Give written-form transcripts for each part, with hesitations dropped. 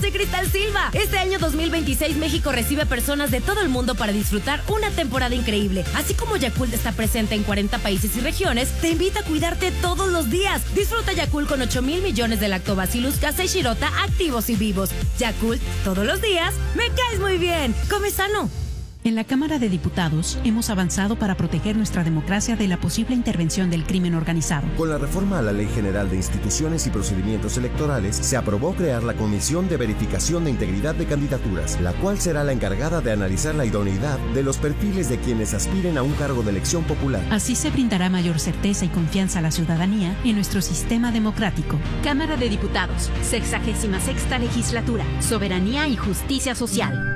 Soy Cristal Silva. Este año 2026 México recibe personas de todo el mundo para disfrutar una temporada increíble. Así como Yakult está presente en 40 países y regiones, te invita a cuidarte todos los días. Disfruta Yakult con 8,000 millones de Lactobacillus casei shirota activos y vivos. Yakult, todos los días, me caes muy bien. Come sano. En la Cámara de Diputados hemos avanzado para proteger nuestra democracia de la posible intervención del crimen organizado. Con la reforma a la Ley General de Instituciones y Procedimientos Electorales, se aprobó crear la Comisión de Verificación de Integridad de Candidaturas, la cual será la encargada de analizar la idoneidad de los perfiles de quienes aspiren a un cargo de elección popular. Así se brindará mayor certeza y confianza a la ciudadanía en nuestro sistema democrático. Cámara de Diputados, 66ª Legislatura, Soberanía y Justicia Social.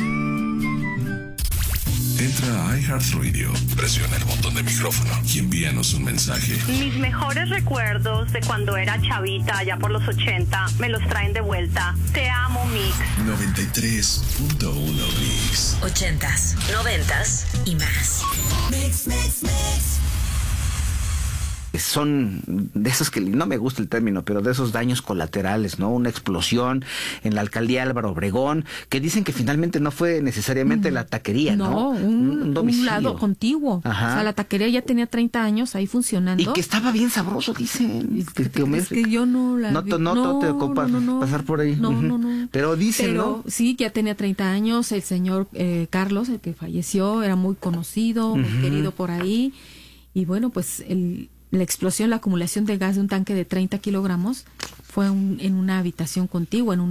Entra a iHeartRadio, presiona el botón de micrófono y envíanos un mensaje. Mis mejores recuerdos de cuando era chavita, allá por los 80, me los traen de vuelta. Te amo, Mix. 93.1 Mix. 80s, 90s y más. Mix. Son de esos que no me gusta el término, pero de esos daños colaterales, ¿no? Una explosión en la alcaldía Álvaro Obregón, que dicen que finalmente no fue necesariamente la taquería, ¿no? Un domicilio. Un lado contiguo. Ajá. O sea, la taquería ya tenía 30 años ahí funcionando. Y que estaba bien sabroso, dicen. Es que yo no la vi. No te ocupas pasar por ahí. No. Pero dicen, pero, ¿no? sí, que ya tenía 30 años. El señor Carlos, el que falleció, era muy conocido, muy querido por ahí. Y bueno, pues la explosión, la acumulación de gas de un tanque de 30 kilogramos fue en una habitación contigua, en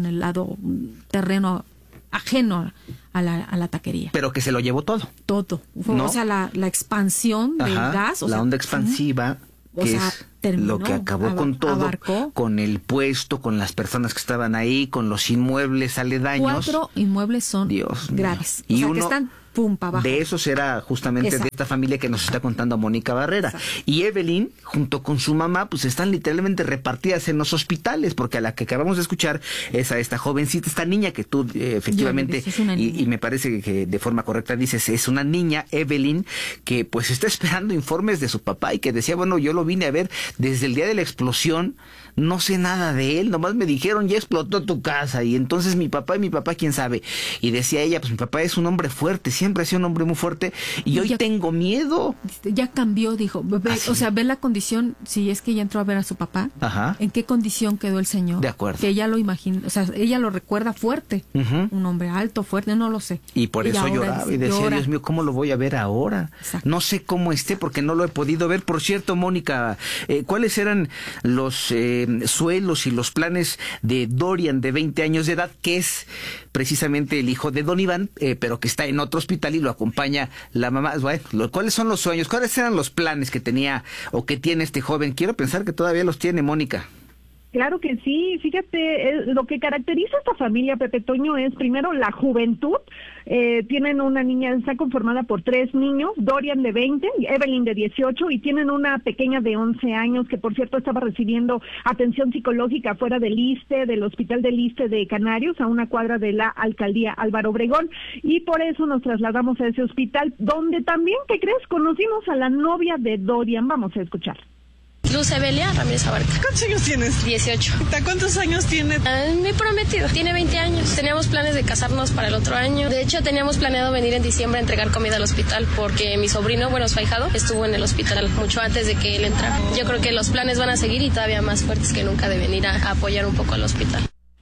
un terreno ajeno a la taquería. Pero que se lo llevó todo. Todo. ¿No? O sea, la expansión del gas. La onda expansiva, que es lo que acabó con todo, abarcó con el puesto, con las personas que estaban ahí, con los inmuebles aledaños. 4 inmuebles son graves. Y o sea, uno que están para abajo. de esos era justamente de esta familia que nos está contando Mónica Barrera. Exacto. Y Evelyn, junto con su mamá, pues están literalmente repartidas en los hospitales, porque a la que acabamos de escuchar es a esta jovencita, esta niña que tú efectivamente, y me parece que de forma correcta dices, es una niña, Evelyn, que pues está esperando informes de su papá y que decía, bueno, yo lo vine a ver desde el día de la explosión, no sé nada de él, nomás me dijeron, ya explotó tu casa, y entonces mi papá, quién sabe. Y decía ella, pues mi papá es un hombre fuerte, siempre ha sido un hombre muy fuerte, y hoy tengo miedo. Ya cambió, dijo. O sea, ve la condición, si es que ella entró a ver a su papá, en qué condición quedó el señor. De acuerdo. Que ella lo imagina, o sea, ella lo recuerda fuerte, un hombre alto, fuerte, no lo sé. Y por eso lloraba y decía, Dios mío, ¿cómo lo voy a ver ahora? Exacto. No sé cómo esté porque no lo he podido ver. Por cierto, Mónica, ¿cuáles eran los suelos y los planes de Dorian, de 20 años de edad, que es precisamente el hijo de Don Iván, pero que está en otro hospital y lo acompaña la mamá? Bueno, ¿cuáles son los sueños? ¿Cuáles eran los planes que tenía o que tiene este joven? Quiero pensar que todavía los tiene, Mónica. Claro que sí, fíjate, lo que caracteriza a esta familia, Pepe Toño, es primero la juventud. Tienen una niña, está conformada por 3 niños, Dorian de 20, Evelyn de 18, y tienen una pequeña de 11 años que, por cierto, estaba recibiendo atención psicológica fuera del ISSSTE, del Hospital del ISSSTE de Canarios, a una cuadra de la alcaldía Álvaro Obregón, y por eso nos trasladamos a ese hospital, donde también, ¿qué crees? Conocimos a la novia de Dorian. Vamos a escuchar. Luz Evelia Ramírez Abarca. ¿Cuántos años tienes? 18. ¿Cuántos años tiene? Mi prometido. Tiene 20 años. Teníamos planes de casarnos para el otro año. De hecho, teníamos planeado venir en diciembre a entregar comida al hospital porque mi sobrino, su ahijado, estuvo en el hospital mucho antes de que él entrara. Yo creo que los planes van a seguir y todavía más fuertes que nunca de venir a apoyar un poco al hospital.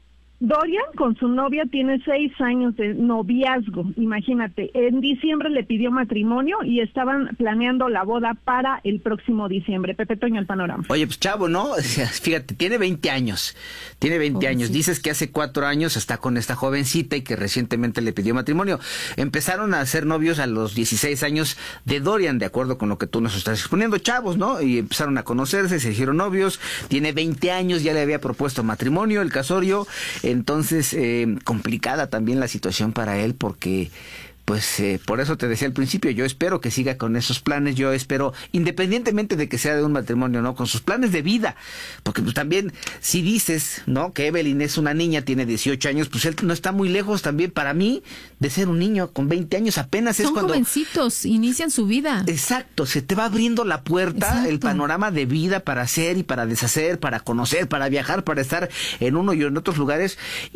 Dorian con su novia tiene 6 años de noviazgo, imagínate. En diciembre le pidió matrimonio y estaban planeando la boda para el próximo diciembre. Pepe Toño, el panorama. Oye, pues chavo, ¿no? Fíjate, tiene 20 años. Tiene 20 años. Dices que hace 4 años está con esta jovencita y que recientemente le pidió matrimonio. Empezaron a ser novios a los 16 años de Dorian, de acuerdo con lo que tú nos estás exponiendo, chavos, ¿no? Y empezaron a conocerse, se hicieron novios. Tiene 20 años, ya le había propuesto matrimonio, el casorio. Entonces, complicada también la situación para él porque pues por eso te decía al principio, yo espero que siga con esos planes, yo espero, independientemente de que sea de un matrimonio, ¿no? Con sus planes de vida, porque pues también, si dices, ¿no? Que Evelyn es una niña, tiene 18 años, pues él no está muy lejos también para mí de ser un niño con 20 años apenas. Son es cuando jovencitos, inician su vida. Exacto, se te va abriendo la puerta, exacto, el panorama de vida para hacer y para deshacer, para conocer, para viajar, para estar en uno y en otros lugares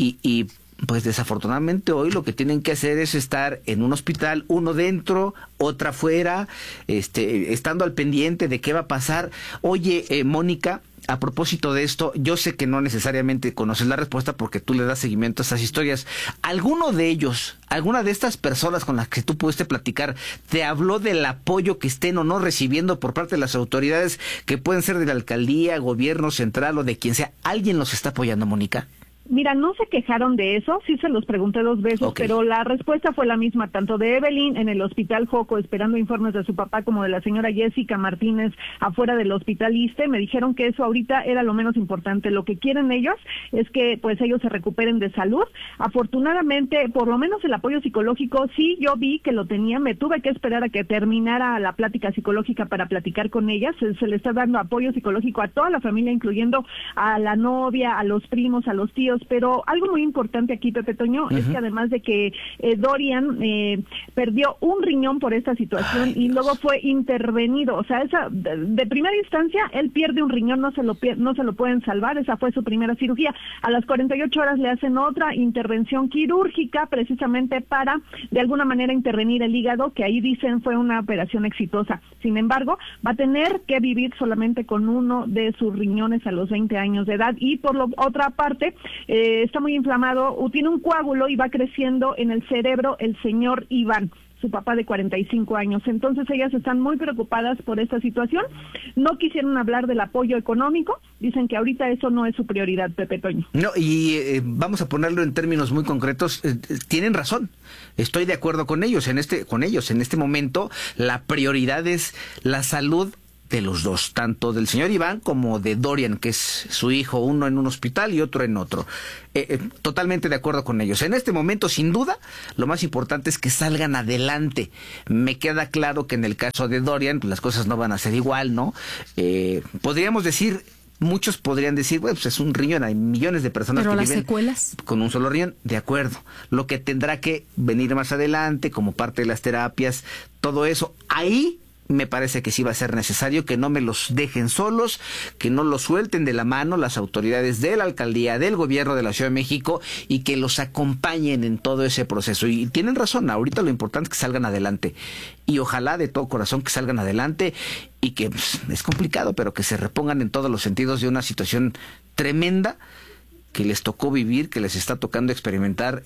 y pues desafortunadamente hoy lo que tienen que hacer es estar en un hospital, uno dentro, otra afuera, estando al pendiente de qué va a pasar. Oye, Mónica, a propósito de esto, yo sé que no necesariamente conoces la respuesta porque tú le das seguimiento a estas historias. ¿Alguno de ellos, alguna de estas personas con las que tú pudiste platicar, te habló del apoyo que estén o no recibiendo por parte de las autoridades, que pueden ser de la alcaldía, gobierno central o de quien sea? ¿Alguien los está apoyando, Mónica? Mira, no se quejaron de eso, sí se los pregunté 2 veces, okay, pero la respuesta fue la misma, tanto de Evelyn en el Hospital Joco esperando informes de su papá como de la señora Jessica Martínez afuera del Hospital Iste. Me dijeron que eso ahorita era lo menos importante. Lo que quieren ellos es que pues ellos se recuperen de salud. Afortunadamente, por lo menos el apoyo psicológico, sí, yo vi que lo tenían, me tuve que esperar a que terminara la plática psicológica para platicar con ellas. Se le está dando apoyo psicológico a toda la familia, incluyendo a la novia, a los primos, a los tíos. Pero algo muy importante aquí, Pepe Toño, es que además de que Dorian perdió un riñón por esta situación y luego fue intervenido, o sea, de primera instancia él pierde un riñón, no se lo pueden salvar, esa fue su primera cirugía. A las 48 horas le hacen otra intervención quirúrgica precisamente para de alguna manera intervenir el hígado, que ahí dicen fue una operación exitosa. Sin embargo, va a tener que vivir solamente con uno de sus riñones a los 20 años de edad y por otra parte está muy inflamado, tiene un coágulo y va creciendo en el cerebro el señor Iván, su papá de 45 años. Entonces ellas están muy preocupadas por esta situación. No quisieron hablar del apoyo económico, dicen que ahorita eso no es su prioridad, Pepe Toño. No, y vamos a ponerlo en términos muy concretos, tienen razón. Estoy de acuerdo con ellos. En este momento la prioridad es la salud de los dos, tanto del señor Iván como de Dorian, que es su hijo, uno en un hospital y otro en otro. Totalmente de acuerdo con ellos. En este momento, sin duda, lo más importante es que salgan adelante. Me queda claro que en el caso de Dorian, pues las cosas no van a ser igual, ¿no? Podríamos decir, muchos podrían decir, bueno, pues es un riñón, hay millones de personas pero que las viven secuelas con un solo riñón, de acuerdo. Lo que tendrá que venir más adelante, como parte de las terapias, todo eso, ahí me parece que sí va a ser necesario que no me los dejen solos, que no los suelten de la mano las autoridades de la alcaldía, del gobierno de la Ciudad de México y que los acompañen en todo ese proceso. Y tienen razón, ahorita lo importante es que salgan adelante y ojalá de todo corazón que salgan adelante y que pues, es complicado, pero que se repongan en todos los sentidos de una situación tremenda que les tocó vivir, que les está tocando experimentar,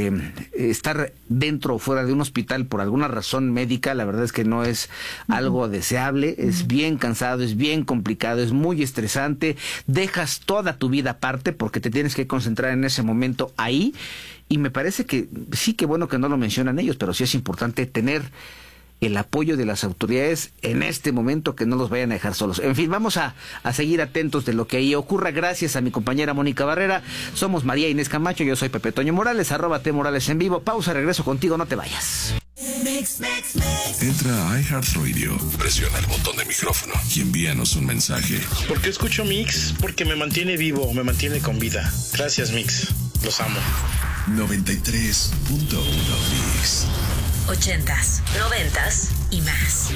estar dentro o fuera de un hospital por alguna razón médica. La verdad es que no es algo deseable, es bien cansado, es bien complicado, es muy estresante, dejas toda tu vida aparte porque te tienes que concentrar en ese momento ahí, y me parece que sí, que bueno que no lo mencionan ellos, pero sí es importante tener el apoyo de las autoridades en este momento, que no los vayan a dejar solos. En fin, vamos a seguir atentos de lo que ahí ocurra. Gracias a mi compañera Mónica Barrera. Somos María Inés Camacho, yo soy Pepe Toño Morales, @T_Morales en vivo. Pausa, regreso contigo, no te vayas. Entra a iHeartRadio, presiona el botón de micrófono y envíanos un mensaje. ¿Por qué escucho Mix? Porque me mantiene vivo, me mantiene con vida. Gracias, Mix. Los amo. 93.1 Mix. 80s, 90s y más.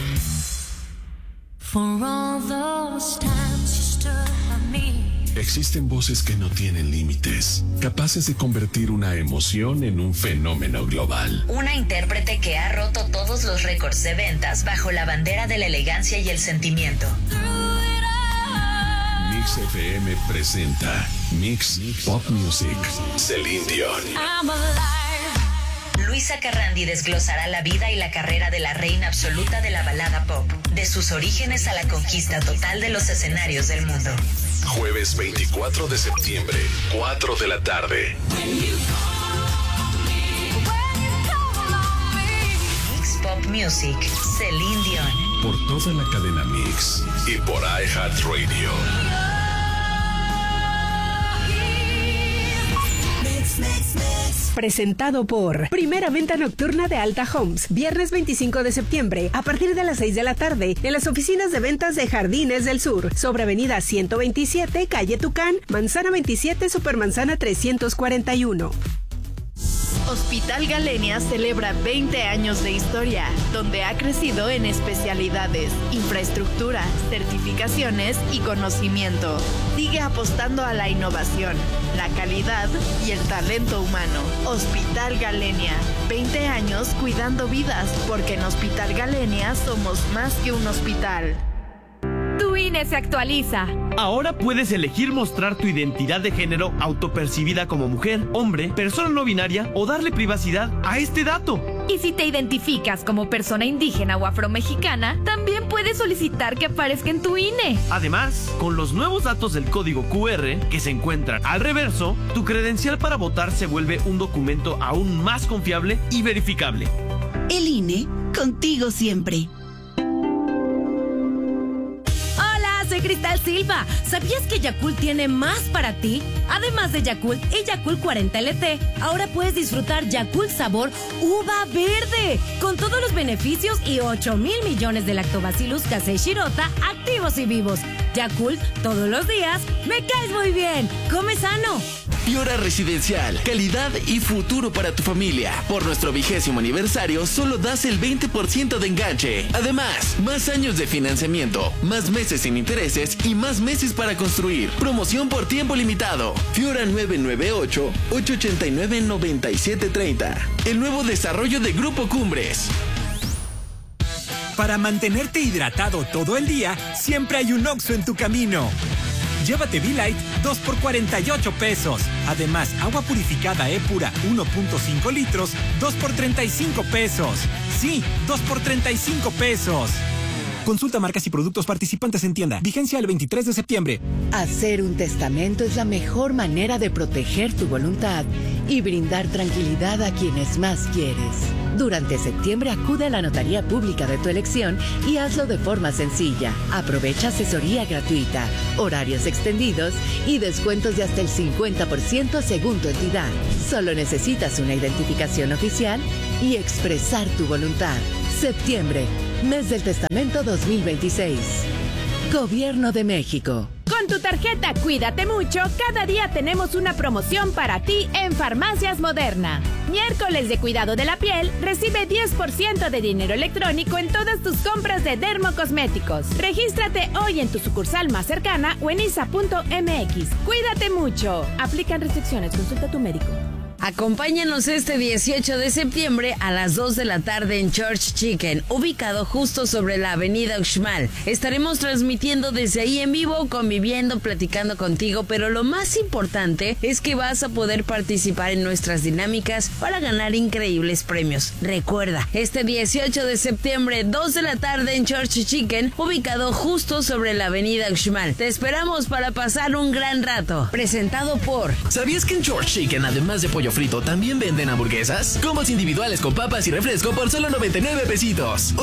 Existen voces que no tienen límites, capaces de convertir una emoción en un fenómeno global. Una intérprete que ha roto todos los récords de ventas bajo la bandera de la elegancia y el sentimiento. Mix FM presenta Mix Pop Music, Celine Dion. Luisa Carrandi desglosará la vida y la carrera de la reina absoluta de la balada pop, de sus orígenes a la conquista total de los escenarios del mundo. Jueves 24 de septiembre, 4 de la tarde. Mix Pop Music, Celine Dion. Por toda la cadena Mix y por iHeartRadio. Mix, mix, mix. Presentado por Primera Venta Nocturna de Alta Homes. Viernes 25 de septiembre, a partir de las 6 de la tarde, en las oficinas de ventas de Jardines del Sur, sobre Avenida 127, Calle Tucán, Manzana 27, Supermanzana 341. Hospital Galenia celebra 20 años de historia, donde ha crecido en especialidades, infraestructura, certificaciones y conocimiento. Sigue apostando a la innovación, la calidad y el talento humano. Hospital Galenia, 20 años cuidando vidas, porque en Hospital Galenia somos más que un hospital. Tu INE se actualiza. Ahora puedes elegir mostrar tu identidad de género autopercibida como mujer, hombre, persona no binaria o darle privacidad a este dato. Y si te identificas como persona indígena o afromexicana, también puedes solicitar que aparezca en tu INE. Además, con los nuevos datos del código QR que se encuentran al reverso, tu credencial para votar se vuelve un documento aún más confiable y verificable. El INE, contigo siempre. Soy Cristal Silva. ¿Sabías que Yakult tiene más para ti? Además de Yakult y Yakult 40 LT, ahora puedes disfrutar Yakult sabor uva verde, con todos los beneficios y 8,000 millones de lactobacillus casei shirota activos y vivos. Yakult, todos los días, me caes muy bien. Come sano. Fiora Residencial, calidad y futuro para tu familia. Por nuestro 20º aniversario, solo das el 20% de enganche. Además, más años de financiamiento, más meses sin intereses y más meses para construir. Promoción por tiempo limitado. Fiora 998-889-9730. El nuevo desarrollo de Grupo Cumbres. Para mantenerte hidratado todo el día, siempre hay un Oxxo en tu camino. Llévate V-Light 2 por 48 pesos. Además, agua purificada E-Pura 1.5 litros, 2 por 35 pesos. Sí, 2 por 35 pesos. Consulta marcas y productos participantes en tienda. Vigencia el 23 de septiembre. Hacer un testamento es la mejor manera de proteger tu voluntad y brindar tranquilidad a quienes más quieres. Durante septiembre acude a la notaría pública de tu elección y hazlo de forma sencilla. Aprovecha asesoría gratuita, horarios extendidos y descuentos de hasta el 50% según tu entidad. Solo necesitas una identificación oficial y expresar tu voluntad. Septiembre, mes del testamento 2026. Gobierno de México. Con tu tarjeta Cuídate Mucho, cada día tenemos una promoción para ti en Farmacias Moderna. Miércoles de cuidado de la piel, recibe 10% de dinero electrónico en todas tus compras de dermocosméticos. Regístrate hoy en tu sucursal más cercana o en isa.mx. Cuídate mucho. Aplican restricciones. Consulta a tu médico. Acompáñanos este 18 de septiembre a las 2 de la tarde en Church Chicken, ubicado justo sobre la avenida Uxmal. Estaremos transmitiendo desde ahí en vivo, conviviendo, platicando contigo, pero lo más importante es que vas a poder participar en nuestras dinámicas para ganar increíbles premios. Recuerda, este 18 de septiembre, 2 de la tarde en Church Chicken, ubicado justo sobre la avenida Uxmal. Te esperamos para pasar un gran rato. Presentado por... ¿Sabías que en Church Chicken, además de pollo frito, también venden hamburguesas? Combos individuales con papas y refresco por solo 99 pesitos.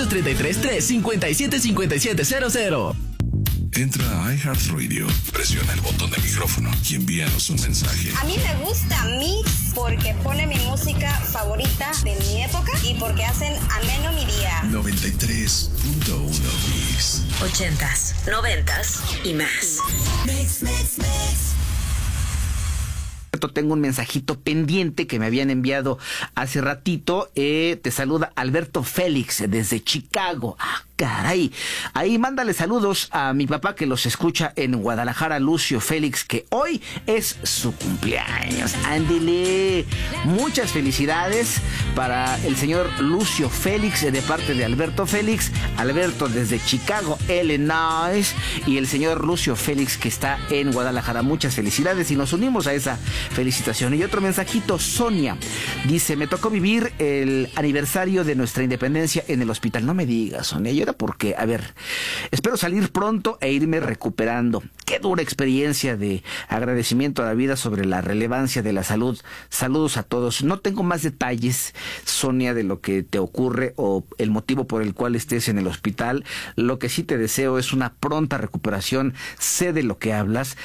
833-357-5700. Entra a iHeartRadio, presiona el botón del micrófono y envíanos un mensaje. A mí me gusta Mix porque pone mi música favorita de mi época y porque hacen ameno mi día. 93.1 Mix. 80s, 90s y más. Mix, mix, mix. Tengo un mensajito pendiente que me habían enviado hace ratito. Te saluda Alberto Félix desde Chicago. Caray, ahí mándale saludos a mi papá que los escucha en Guadalajara, Lucio Félix, que hoy es su cumpleaños. Ándele, muchas felicidades para el señor Lucio Félix de parte de Alberto Félix. Alberto desde Chicago, Illinois, y el señor Lucio Félix que está en Guadalajara. Muchas felicidades y nos unimos a esa felicitación. Y otro mensajito, Sonia dice: me tocó vivir el aniversario de nuestra independencia en el hospital. No me digas, Sonia, yo era porque, a ver, espero salir pronto e irme recuperando. qué dura experiencia de agradecimiento a la vida sobre la relevancia de la salud. Saludos a todos. No tengo más detalles, Sonia, de lo que te ocurre o el motivo por el cual estés en el hospital. Lo que sí te deseo es una pronta recuperación. Sé de lo que hablas,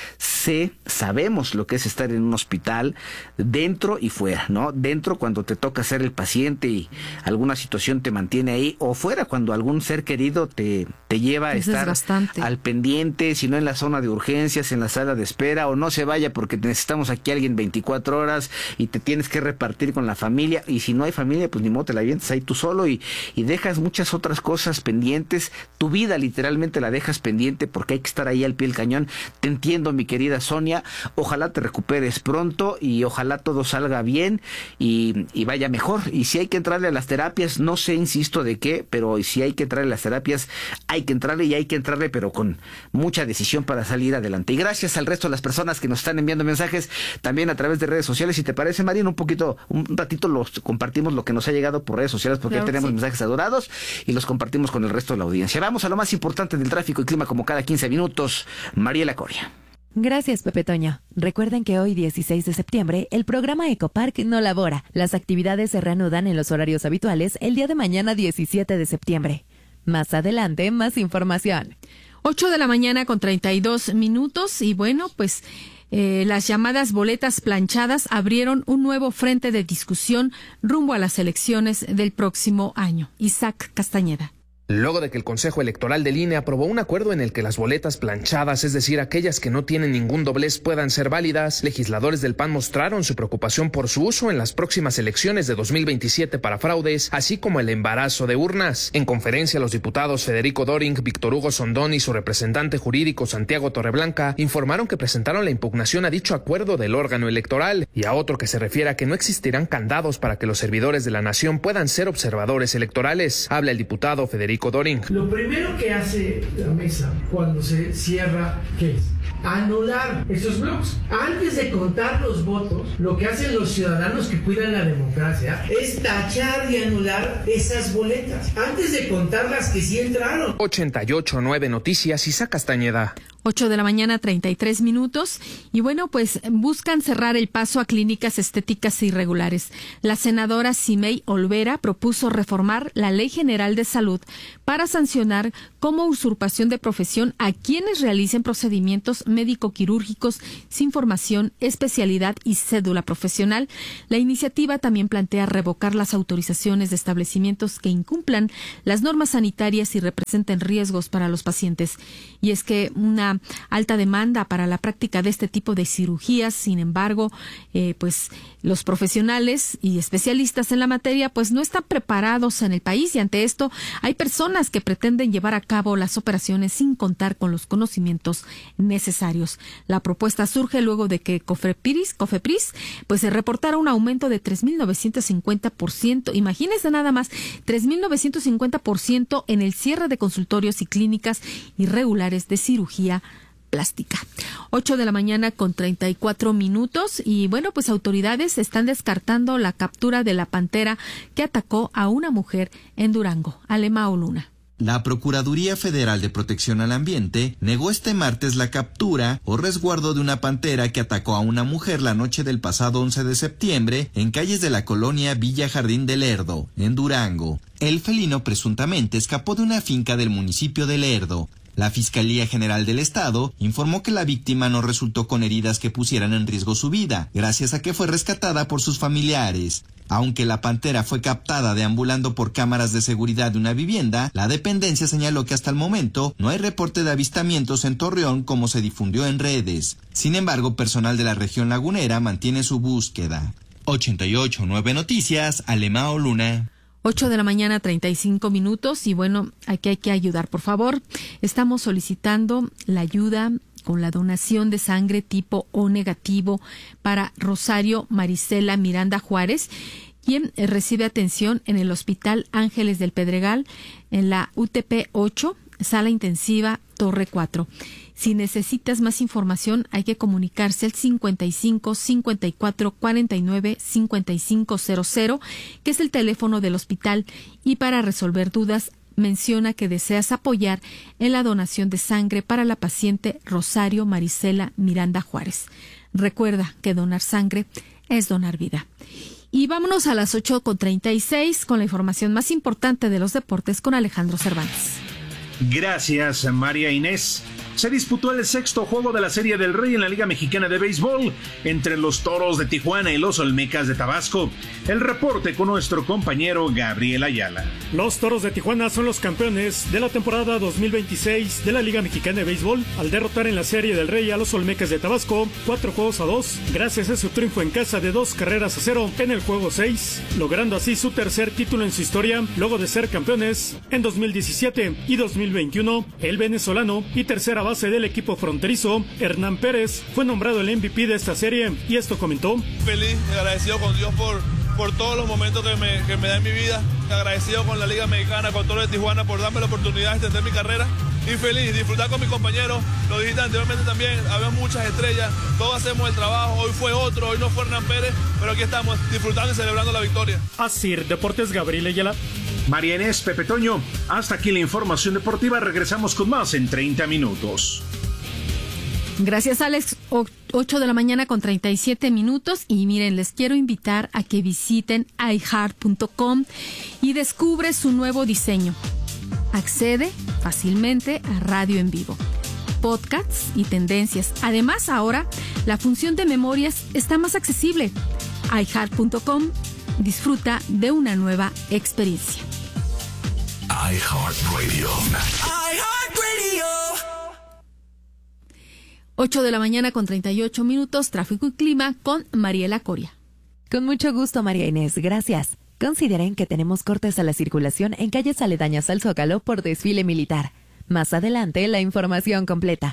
sabemos lo que es estar en un hospital, dentro y fuera, ¿no? Dentro cuando te toca ser el paciente y alguna situación te mantiene ahí, o fuera cuando algún ser querido te lleva a estar al pendiente, si no en la zona de urgencias, en la sala de espera, o no se vaya porque necesitamos aquí a alguien 24 horas y te tienes que repartir con la familia, y si no hay familia, pues ni modo, te la avientas ahí tú solo y dejas muchas otras cosas pendientes. Tu vida literalmente la dejas pendiente porque hay que estar ahí al pie del cañón. Te entiendo, mi querida Sonia, ojalá te recuperes pronto y ojalá todo salga bien y vaya mejor. Y si hay que entrarle a las terapias, no sé, insisto de qué, pero si hay que entrarle a las terapias, hay que entrarle, y hay que entrarle, pero con mucha decisión para salir adelante. Y gracias al resto de las personas que nos están enviando mensajes también a través de redes sociales. Si te parece, Marina, un ratito los compartimos lo que nos ha llegado por redes sociales, porque claro, ya tenemos mensajes adorados y los compartimos con el resto de la audiencia. Vamos a lo más importante del tráfico y clima como cada 15 minutos. Mariela Coria. Gracias, Pepe Toño. Recuerden que hoy, 16 de septiembre, el programa Ecopark no labora. Las actividades se reanudan en los horarios habituales el día de mañana, 17 de septiembre. Más adelante, más información. 8 de la mañana con 32 minutos y bueno, pues las llamadas boletas planchadas abrieron un nuevo frente de discusión rumbo a las elecciones del próximo año. Isaac Castañeda. Luego de que el Consejo Electoral del INE aprobó un acuerdo en el que las boletas planchadas, es decir, aquellas que no tienen ningún doblez, puedan ser válidas, legisladores del PAN mostraron su preocupación por su uso en las próximas elecciones de 2027 para fraudes, así como el embarazo de urnas. En conferencia, los diputados Federico Doring, Víctor Hugo Sondón y su representante jurídico Santiago Torreblanca informaron que presentaron la impugnación a dicho acuerdo del órgano electoral y a otro que se refiere a que no existirán candados para que los servidores de la nación puedan ser observadores electorales. Habla el diputado Federico Doring. Lo primero que hace la mesa cuando se cierra, ¿qué es? Anular esos bloques. Antes de contar los votos, lo que hacen los ciudadanos que cuidan la democracia es tachar y anular esas boletas. Antes de contar las que sí entraron. 88.9 Noticias, Isaac Castañeda. 8 de la mañana, 33 minutos. Y bueno, pues buscan cerrar el paso a clínicas estéticas irregulares. La senadora Simei Olvera propuso reformar la Ley General de Salud para sancionar como usurpación de profesión a quienes realicen procedimientos médico-quirúrgicos sin formación, especialidad y cédula profesional. La iniciativa también plantea revocar las autorizaciones de establecimientos que incumplan las normas sanitarias y representen riesgos para los pacientes. Y es que una alta demanda para la práctica de este tipo de cirugías. Sin embargo, pues los profesionales y especialistas en la materia pues no están preparados en el país, y ante esto hay personas que pretenden llevar a cabo las operaciones sin contar con los conocimientos necesarios. La propuesta surge luego de que Cofepris pues se reportara un aumento de 3.950%. Imagínense nada más, 3.950% en el cierre de consultorios y clínicas irregulares de cirugía plástica. 8 de la mañana con 34 minutos y bueno, pues autoridades están descartando la captura de la pantera que atacó a una mujer en Durango. Alema Oluna. La Procuraduría Federal de Protección al Ambiente negó este martes la captura o resguardo de una pantera que atacó a una mujer la noche del pasado 11 de septiembre en calles de la colonia Villa Jardín de Lerdo, en Durango. El felino presuntamente escapó de una finca del municipio de Lerdo. La Fiscalía General del Estado informó que la víctima no resultó con heridas que pusieran en riesgo su vida, gracias a que fue rescatada por sus familiares. Aunque la pantera fue captada deambulando por cámaras de seguridad de una vivienda, la dependencia señaló que hasta el momento no hay reporte de avistamientos en Torreón como se difundió en redes. Sin embargo, personal de la región lagunera mantiene su búsqueda. 88.9 Noticias, Alemao Luna. 8 de la mañana, 35 minutos y bueno, aquí hay que ayudar, por favor. Estamos solicitando la ayuda con la donación de sangre tipo O negativo para Rosario Marisela Miranda Juárez, quien recibe atención en el Hospital Ángeles del Pedregal, en la UTP 8, Sala Intensiva Torre 4. Si necesitas más información, hay que comunicarse al 55 54 49 5500, que es el teléfono del hospital, y para resolver dudas menciona que deseas apoyar en la donación de sangre para la paciente Rosario Marisela Miranda Juárez. Recuerda que donar sangre es donar vida. Y vámonos a las 8:36 con la información más importante de los deportes con Alejandro Cervantes. Gracias, María Inés. Se disputó el sexto juego de la Serie del Rey en la Liga Mexicana de Béisbol entre los Toros de Tijuana y los Olmecas de Tabasco. El reporte con nuestro compañero Gabriel Ayala. Los Toros de Tijuana son los campeones de la temporada 2026 de la Liga Mexicana de Béisbol al derrotar en la Serie del Rey a los Olmecas de Tabasco 4-2, gracias a su triunfo en casa de 2-0 en el juego 6, logrando así su tercer título en su historia, luego de ser campeones en 2017 y 2021. El venezolano y tercera base del equipo fronterizo, Hernán Pérez, fue nombrado el MVP de esta serie y esto comentó: feliz y agradecido con Dios por todos los momentos que me da en mi vida, agradecido con la Liga Mexicana, con Toros de Tijuana por darme la oportunidad de extender mi carrera y feliz, disfrutar con mis compañeros. Lo dijiste anteriormente también, había muchas estrellas, todos hacemos el trabajo, hoy fue otro, hoy no fue Hernán Pérez, pero aquí estamos disfrutando y celebrando la victoria. Así, Deportes, Gabriel Ayala. María Inés, Pepe Toño, hasta aquí la información deportiva. Regresamos con más en 30 minutos. Gracias, Alex. 8:37 a.m. y miren, les quiero invitar a que visiten iHeart.com y descubre su nuevo diseño. Accede fácilmente a radio en vivo, podcasts y tendencias. Además, ahora la función de memorias está más accesible. iHeart.com, disfruta de una nueva experiencia. iHeartRadio. 8:38 a.m, tráfico y clima con Mariela Coria. Con mucho gusto, María Inés, gracias. Consideren que tenemos cortes a la circulación en calles aledañas al Zócalo por desfile militar. Más adelante, la información completa.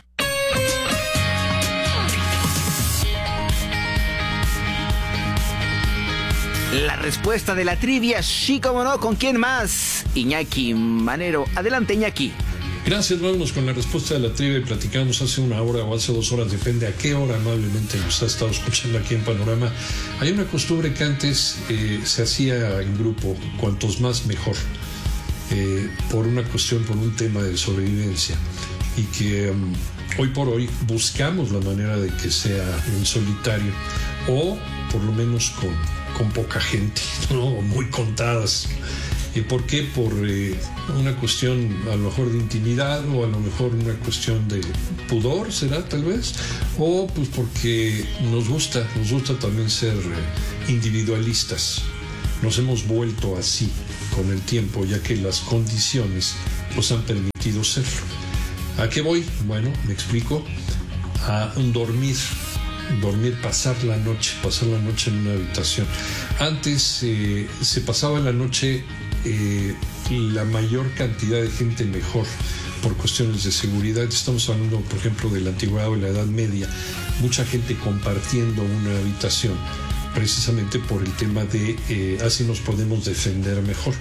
La respuesta de la trivia, sí, cómo no, ¿con quién más? Iñaki Manero. Adelante, Iñaki. Gracias, vámonos con la respuesta de la trivia y platicamos hace una hora o hace 2 horas, depende a qué hora amablemente nos ha estado escuchando aquí en Panorama. Hay una costumbre que antes se hacía en grupo, cuantos más mejor, por una cuestión, por un tema de sobrevivencia, y que hoy por hoy buscamos la manera de que sea en solitario o por lo menos con poca gente, ¿no? Muy contadas. ¿Por qué? Por una cuestión a lo mejor de intimidad o a lo mejor una cuestión de pudor, será tal vez, o pues porque nos gusta también ser individualistas. Nos hemos vuelto así con el tiempo, ya que las condiciones nos han permitido serlo. ¿A qué voy? Bueno, me explico. A dormir, pasar la noche en una habitación. Antes se pasaba la noche la mayor cantidad de gente mejor por cuestiones de seguridad. Estamos hablando, por ejemplo, de la antigüedad o la Edad Media, mucha gente compartiendo una habitación, precisamente por el tema de así nos podemos defender mejor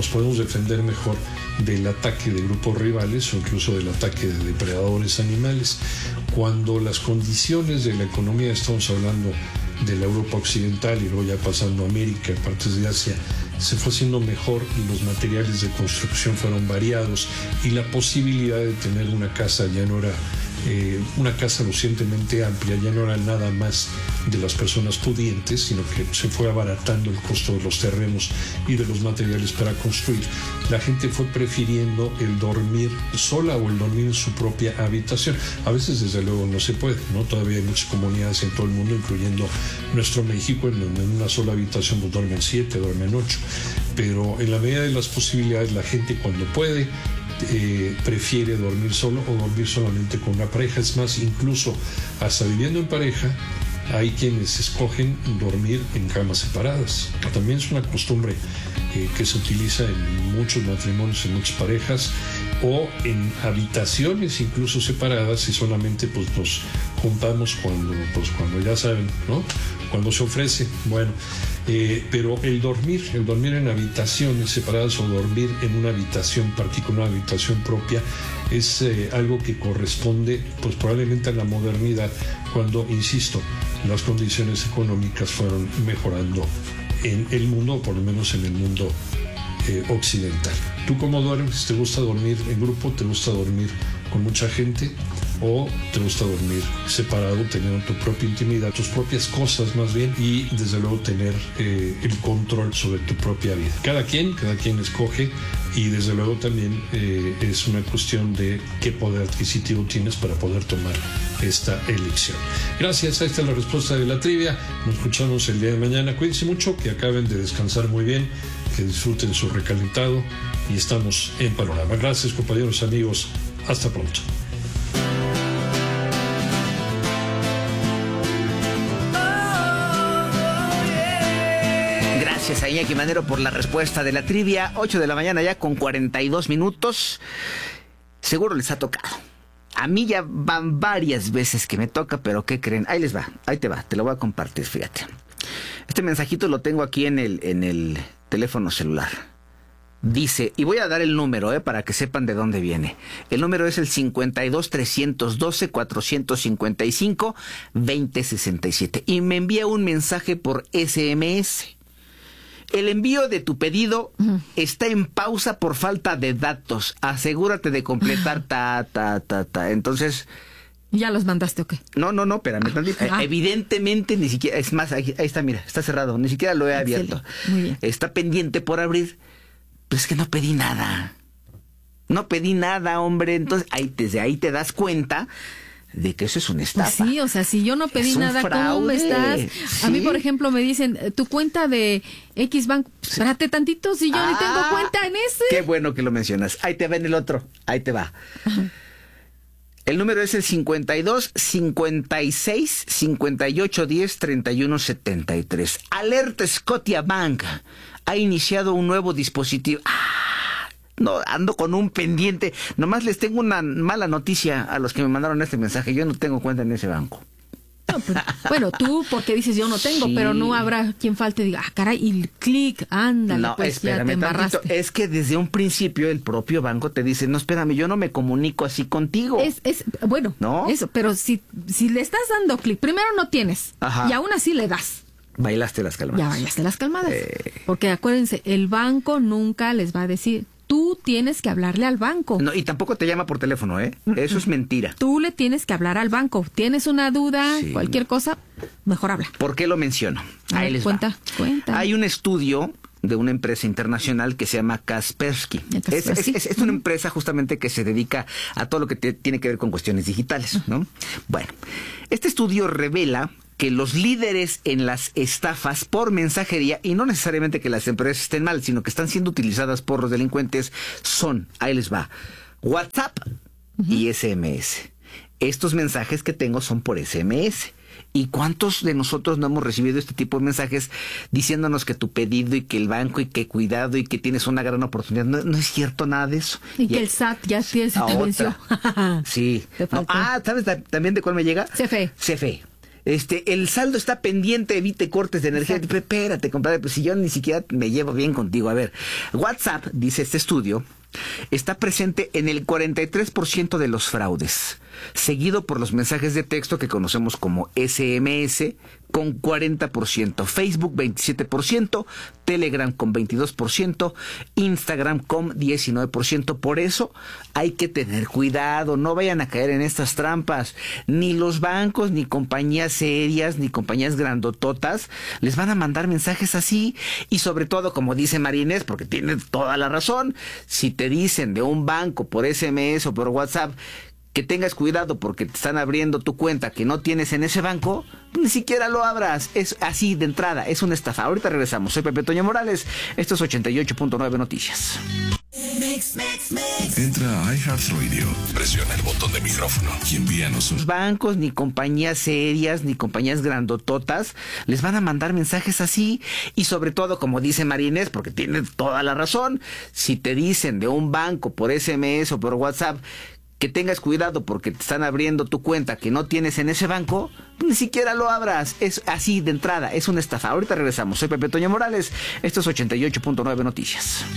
del ataque de grupos rivales o incluso del ataque de depredadores animales. Cuando las condiciones de la economía, estamos hablando de la Europa occidental y luego ya pasando a América, partes de Asia, se fue haciendo mejor y los materiales de construcción fueron variados y la posibilidad de tener una casa ya no era una casa lo suficientemente amplia, ya no era nada más de las personas pudientes, sino que se fue abaratando el costo de los terrenos y de los materiales para construir. La gente fue prefiriendo el dormir sola o el dormir en su propia habitación. A veces, desde luego, no se puede, ¿no? Todavía hay muchas comunidades en todo el mundo, incluyendo nuestro México, en una sola habitación pues duermen 7, duermen 8. Pero en la medida de las posibilidades, la gente cuando puede prefiere dormir solo o dormir solamente con una pareja. Es más, incluso hasta viviendo en pareja, hay quienes escogen dormir en camas separadas. También es una costumbre que se utiliza en muchos matrimonios, en muchas parejas, o en habitaciones incluso separadas, y solamente pues nos juntamos cuando ya saben, ¿no? Cuando se ofrece. Bueno, pero el dormir en habitaciones separadas o dormir en una habitación particular, una habitación propia, es algo que corresponde pues probablemente a la modernidad, cuando, insisto, las condiciones económicas fueron mejorando en el mundo, o por lo menos en el mundo occidental. ¿Tú cómo duermes? ¿Te gusta dormir en grupo? ¿Te gusta dormir con mucha gente? ¿O te gusta dormir separado, teniendo tu propia intimidad, tus propias cosas más bien, y desde luego tener el control sobre tu propia vida? Cada quien escoge, y desde luego también es una cuestión de qué poder adquisitivo tienes para poder tomar esta elección. Gracias, ahí está la respuesta de la trivia. Nos escuchamos el día de mañana. Cuídense mucho, que acaben de descansar muy bien, que disfruten su recalentado, y estamos en Panorama. Gracias, compañeros, amigos, hasta pronto. Gracias a Iñaki Manero por la respuesta de la trivia. 8 de la mañana ya con 42 minutos. Seguro les ha tocado. A mí ya van varias veces que me toca, pero ¿qué creen? Ahí les va, ahí te va, te lo voy a compartir, fíjate. Este mensajito lo tengo aquí en el teléfono celular. Dice, y voy a dar el número, para que sepan de dónde viene. El número es el 52-312-455-2067. Y me envía un mensaje por SMS. El envío de tu pedido está en pausa por falta de datos. Asegúrate de completar Entonces... ¿Ya los mandaste o qué? No, espérame. Evidentemente ni siquiera... Es más, ahí está, mira, está cerrado. Ni siquiera lo he abierto. Muy bien. Está pendiente por abrir. Pero es que no pedí nada. No pedí nada, hombre. Entonces, desde ahí te das cuenta de que eso es una estafa. Pues sí, o sea, si yo no pedí nada, ¿cómo me estás? ¿Sí? A mí, por ejemplo, me dicen, tu cuenta de X Bank, espérate tantito, si yo ni tengo cuenta en ese. Qué bueno que lo mencionas. Ahí te va en el otro. Ahí te va. Ajá. El número es el 52 56 58 10 31 73. Alerta Scotiabank. Ha iniciado un nuevo dispositivo. No, ando con un pendiente. Nomás les tengo una mala noticia a los que me mandaron este mensaje. Yo no tengo cuenta en ese banco. No, pero, bueno, tú porque dices yo no tengo, sí. Pero no habrá quien falte y diga, caray, y el clic, ándale, no, pues espérame, ya te embarraste. Es que desde un principio el propio banco te dice, no, espérame, yo no me comunico así contigo. Bueno, ¿no? Eso, pero si le estás dando clic, primero no tienes, y aún así le das. Bailaste las calmadas. Ya bailaste las calmadas. Porque acuérdense, el banco nunca les va a decir, tú tienes que hablarle al banco. No, y tampoco te llama por teléfono, Eso es mentira. Tú le tienes que hablar al banco. ¿Tienes una duda, cualquier cosa? Mejor habla. ¿Por qué lo menciono? Ahí les cuenta. Hay un estudio de una empresa internacional que se llama Kaspersky. Es una empresa justamente que se dedica a todo lo que tiene que ver con cuestiones digitales, ¿no? Bueno, este estudio revela que los líderes en las estafas por mensajería, y no necesariamente que las empresas estén mal, sino que están siendo utilizadas por los delincuentes, son, ahí les va, WhatsApp y SMS. Estos mensajes que tengo son por SMS. ¿Y cuántos de nosotros no hemos recibido este tipo de mensajes diciéndonos que tu pedido y que el banco y que cuidado y que tienes una gran oportunidad? No es cierto nada de eso. Y que el SAT ya se te venció. Sí. ¿Sabes también de cuál me llega? CFE. El saldo está pendiente, evite cortes de energía. Espérate, compadre, pues si yo ni siquiera me llevo bien contigo. A ver, WhatsApp, dice este estudio, está presente en el 43% de los fraudes, seguido por los mensajes de texto que conocemos como SMS, con 40%, Facebook 27%, Telegram con 22%, Instagram con 19%. Por eso hay que tener cuidado, no vayan a caer en estas trampas. Ni los bancos, ni compañías serias, ni compañías grandototas les van a mandar mensajes así. Y sobre todo, como dice María Inés, porque tiene toda la razón, si te dicen de un banco por SMS o por WhatsApp que tengas cuidado porque te están abriendo tu cuenta que no tienes en ese banco, ni siquiera lo abras. Es así de entrada, es una estafa. Ahorita regresamos. Soy Pepe Toño Morales. Esto es 88.9 Noticias. Entra a iHeartRadio, presiona el botón de micrófono y envíanos un... Bancos, ni compañías serias, ni compañías grandototas les van a mandar mensajes así. Y sobre todo, como dice María Inés, porque tiene toda la razón, si te dicen de un banco por SMS o por WhatsApp que tengas cuidado porque te están abriendo tu cuenta que no tienes en ese banco, ni siquiera lo abras. Es así de entrada, es una estafa. Ahorita regresamos. Soy Pepe Toño Morales. Esto es 88.9 Noticias.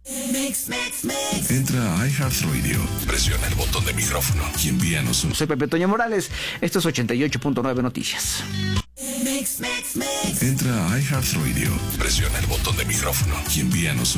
Entra a iHeartRadio, presiona el botón de micrófono y envíanos un... Soy Pepe Toño Morales. Esto es 88.9 Noticias. Entra a iHeartRadio, presiona el botón de micrófono y envíanos un...